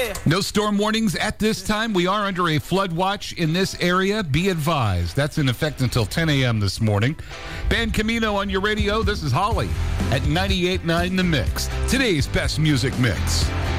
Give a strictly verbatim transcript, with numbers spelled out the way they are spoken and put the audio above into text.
No storm warnings at this time. We are under a flood watch in this area. Be advised. That's in effect until ten a.m. this morning. Ben Camino on your radio. This is Holly at ninety-eight point nine The Mix. Today's best music mix.